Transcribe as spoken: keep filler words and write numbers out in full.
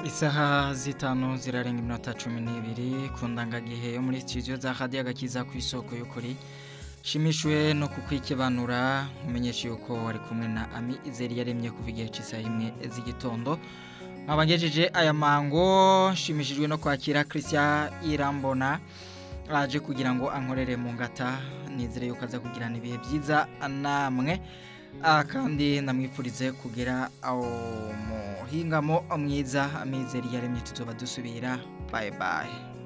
Isaha zitanu zirarenga iminota cumi n'ibiri ku ndangagihe yo muri studio za Radio Agakiza ku isoko y'ukuri. Shimishwe no kukwikibanura umenyesha yuko wari kumwe na Ami Izeri yaremye kuva igihe cy'isaha imwe z'igitondo. Abagejeje aya mango shimishijwe no kwakira Christian Irambona aje kugira ngo ankorere mu ngata nizere yuko aza kugirana ibihe byiza namwe. Ah, kandi ndamwifurize kugera aho muhingamo mwiza amizeri yaremye tuzoba dusubira. Bye bye.